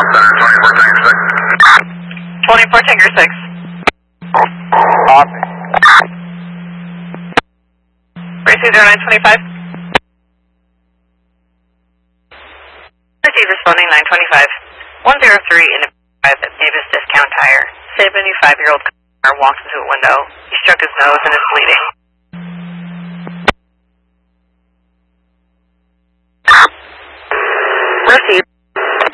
24 Tanker 6. Copy. Racing 0925. Receive responding 925. 103 in a private Davis Discount Tire. 75-year-old car walked into a window. He struck his nose and is bleeding.